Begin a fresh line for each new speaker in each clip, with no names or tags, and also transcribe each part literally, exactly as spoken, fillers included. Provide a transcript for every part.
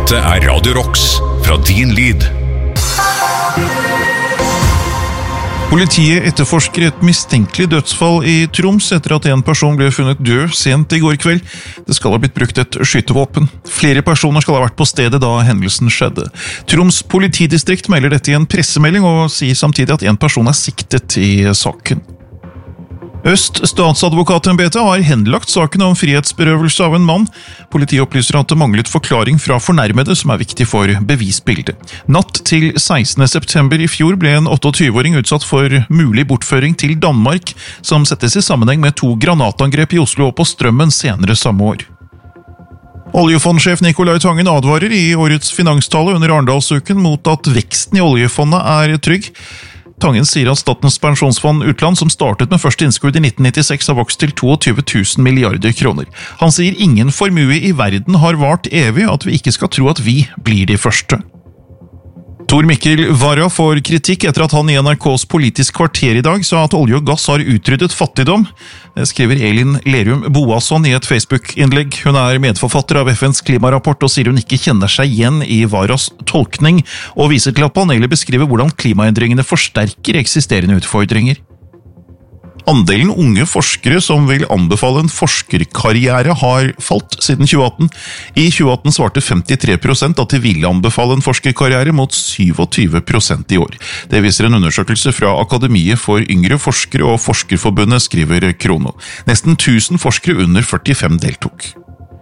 Dette er Radio Rocks fra din lyd.
Politiet etterforsker et mistenkelig dødsfall i Troms etter at en person ble funnet død sent i går kveld. Det skal ha blitt brukt et skytevåpen. Flere personer skal ha vært på stedet da hendelsen skjedde. Troms politidistrikt melder dette i en pressemelding og sier samtidig at en person er siktet i saken. Øst statsadvokatembete har henlagt saken om frihetsberøvelse av en mann. Politiet opplyser at det manglet forklaring fra fornærmede som er viktig for bevisbildet. Natt til sekstende september i fjor ble en otteogtyve-åring utsatt for mulig bortføring til Danmark, som settes i sammenheng med to granatangrep i Oslo og på Strømmen senere samme år. Oljefondsjef Nicolai Tangen advarer i årets finanstale under Arendalsuken mot at veksten i oljefondet er trygg. Tangen sier at Statens pensjonsfond utland, som startet med første innskudd i nitten nittiseks, har vokst til tjueto tusen milliarder kroner. Han sier ingen formue i verden har vart evig, at vi ikke skal tro at vi blir de første. Tor Mikkel Wara får kritikk etter at han i N R K's Politisk kvarter i dag sa at olje og gass har utryddet fattigdom. Det skriver Elin Lerum Boasson i et Facebook-innlegg. Hun er medforfatter av F N's klimarapport og sier hun ikke kjenner seg igjen i Waras tolkning, og viser til at panelet beskriver hvordan klimaendringene forsterker eksisterende utfordringer. Andelen unge forskere som vil anbefale en forskerkarriere har falt siden tjue atten. I tjue atten svarte femtitre prosent at de ville anbefale en forskerkarriere mot syvogtyve prosent i år. Det viser en undersøkelse fra Akademiet for yngre forskere og Forskerforbundet, skriver Krono. Nesten tusen forskere under førtifem deltok.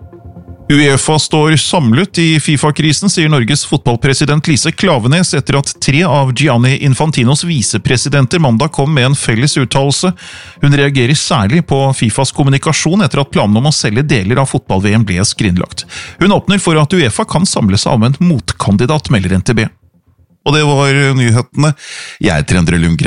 UEFA står samlet i FIFA-krisen, sier Norges fotballpresident Lise Klaveness etter at tre av Gianni Infantinos visepresidenter mandag kom med en felles uttalelse. Hun reagerer særlig på FIFAs kommunikasjon etter at planen om å selge deler av fotball-V M ble skrinlagt. Hun åpner for at UEFA kan samle seg om en motkandidat, melder N T B. Og det var nyhetene. Jeg er Endre Lundgren.